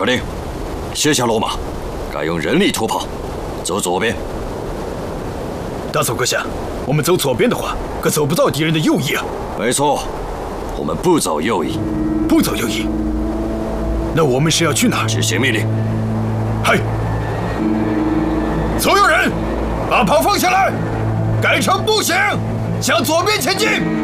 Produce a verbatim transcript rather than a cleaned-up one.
传令，卸下骡马，改用人力拖跑，走左边。 大佐阁下，我们走左边的话，可走不到敌人的右翼啊。 没错，我们不走右翼。 不走右翼？那我们是要去哪儿？ 执行命令。 嗨！所有人，把炮放下来，改成步行，向左边前进。